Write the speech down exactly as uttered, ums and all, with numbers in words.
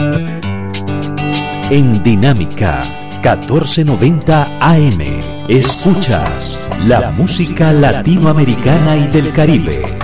En Dinámica catorce noventa A M escuchas la música latinoamericana y del Caribe.